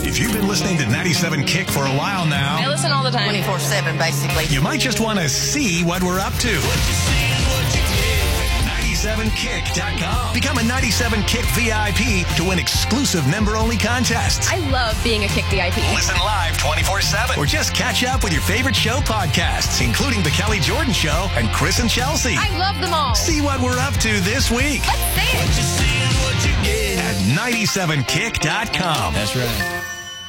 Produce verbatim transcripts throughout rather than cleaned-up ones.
If you've been listening to ninety-seven Kick for a while now, I listen all the time. twenty-four seven, basically. You might just want to see what we're up to. ninety-seven kick dot com. Become a ninety-seven Kick V I P to win exclusive member-only contests. I love being a Kick V I P. Listen live twenty-four seven or just catch up with your favorite show podcasts, including The Kelly Jordan Show and Chris and Chelsea. I love them all. See what we're up to this week. Let's see it. What you see and what you get at ninety-seven kick dot com. That's right.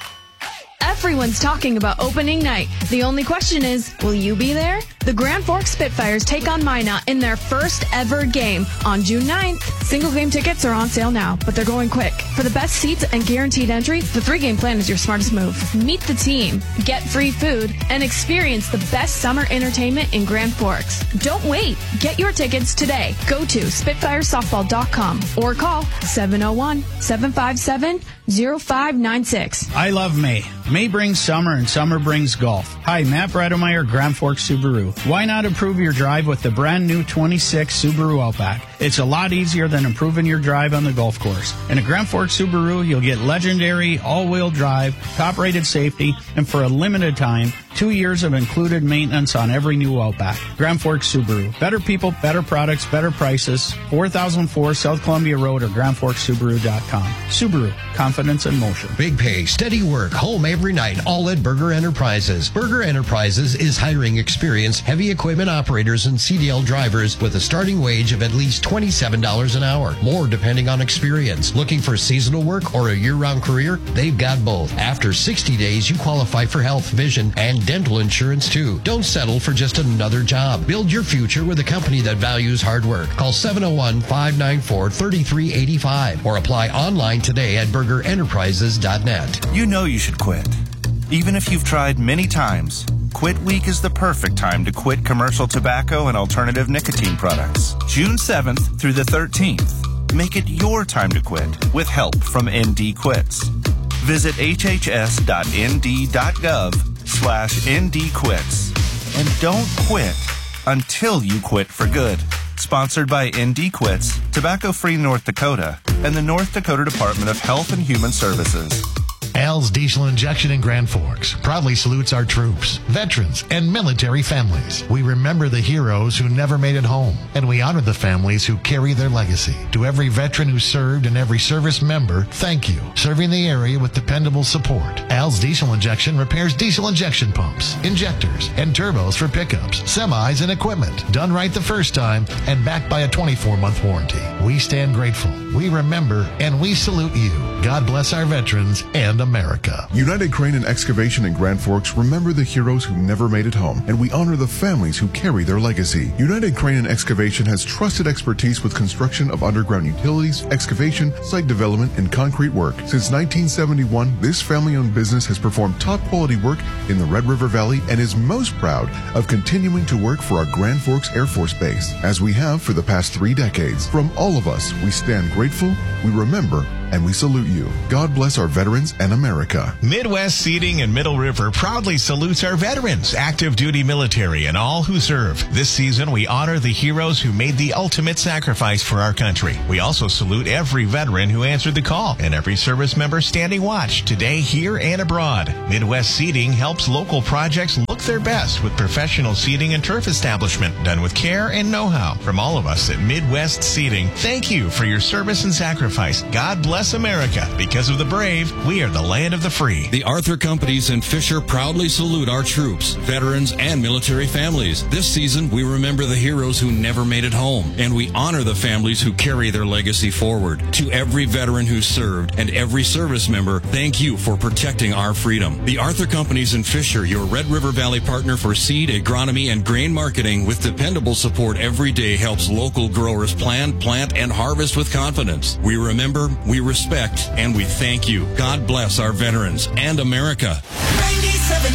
Everyone's talking about opening night. The only question is, will you be there? The Grand Forks Spitfires take on Minot in their first ever game on June ninth. Single game tickets are on sale now, but they're going quick. For the best seats and guaranteed entry, the three-game plan is your smartest move. Meet the team, get free food, and experience the best summer entertainment in Grand Forks. Don't wait. Get your tickets today. Go to spitfire softball dot com or call seven oh one, seven five seven, oh five nine six. I love May. May brings summer and summer brings golf. Hi, Matt Bredemeyer, Grand Forks Subaru. Why not improve your drive with the brand new twenty-six Subaru Outback? It's a lot easier than improving your drive on the golf course. In a Grand Forks Subaru, you'll get legendary all-wheel drive, top-rated safety, and for a limited time, two years of included maintenance on every new Outback. Grand Forks Subaru. Better people, better products, better prices. four thousand four South Columbia Road or grand forks subaru dot com. Subaru. Confidence in motion. Big pay, steady work, home every night, all at Berger Enterprises. Berger Enterprises is hiring experienced heavy equipment operators and C D L drivers with a starting wage of at least twenty-seven dollars an hour. More depending on experience. Looking for seasonal work or a year-round career? They've got both. After sixty days, you qualify for health, vision, and dental insurance too. Don't settle for just another job. Build your future with a company that values hard work. Call seven oh one, five nine four, three three eight five or apply online today at berger enterprises dot net. You know you should quit. Even if you've tried many times, Quit Week is the perfect time to quit commercial tobacco and alternative nicotine products. June seventh through the thirteenth. Make it your time to quit with help from N D Quits. Visit h h s dot n d dot gov slash n d quits and don't quit until you quit for good. Sponsored by N D Quits, Tobacco Free North Dakota, and the North Dakota Department of Health and Human Services. Al's Diesel Injection in Grand Forks proudly salutes our troops, veterans, and military families. We remember the heroes who never made it home, and we honor the families who carry their legacy. To every veteran who served and every service member, thank you. Serving the area with dependable support. Al's Diesel Injection repairs diesel injection pumps, injectors, and turbos for pickups, semis, and equipment. Done right the first time and backed by a twenty-four month warranty. We stand grateful. We remember, and we salute you. God bless our veterans and America. United Crane and Excavation in Grand Forks remember the heroes who never made it home, and we honor the families who carry their legacy. United Crane and Excavation has trusted expertise with construction of underground utilities, excavation, site development, and concrete work. Since nineteen seventy-one, this family-owned business has performed top-quality work in the Red River Valley and is most proud of continuing to work for our Grand Forks Air Force Base, as we have for the past three decades. From all of us, we stand grateful, we remember, and we salute you. God bless our veterans and America. Midwest Seating in Middle River proudly salutes our veterans, active duty military, and all who serve. This season, we honor the heroes who made the ultimate sacrifice for our country. We also salute every veteran who answered the call and every service member standing watch today, here, and abroad. Midwest Seating helps local projects look their best with professional seating and turf establishment done with care and know-how. From all of us at Midwest Seating, thank you for your service and sacrifice. God bless America. Because of the brave, we are the land of the free. The Arthur Companies in Fisher proudly salute our troops, veterans, and military families. This season, we remember the heroes who never made it home, and we honor the families who carry their legacy forward. To every veteran who served and every service member, thank you for protecting our freedom. The Arthur Companies in Fisher, your Red River Valley partner for seed, agronomy, and grain marketing with dependable support every day, helps local growers plan, plant, and harvest with confidence. We remember, we respect, and we thank you. God bless our veterans and America. ninety-seven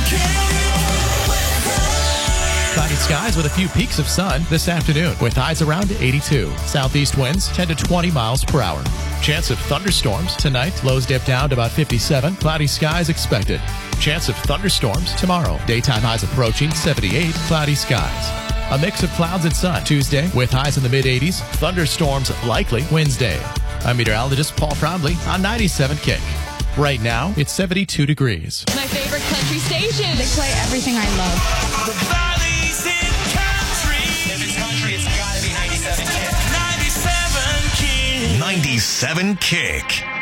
Cloudy skies with a few peaks of sun this afternoon with highs around eighty-two. Southeast winds ten to twenty miles per hour. Chance of thunderstorms tonight. Lows dip down to about fifty-seven. Cloudy skies expected. Chance of thunderstorms tomorrow. Daytime highs approaching seventy-eight. Cloudy skies. A mix of clouds and sun Tuesday with highs in the mid eighties. Thunderstorms likely Wednesday. I'm meteorologist Paul Trombley on ninety-seven Kick. Right now, it's seventy-two degrees. My favorite country station. They play everything I love. The Valley's in country. If it's country, it's gotta be ninety-seven Kick. ninety-seven Kick. ninety-seven Kick.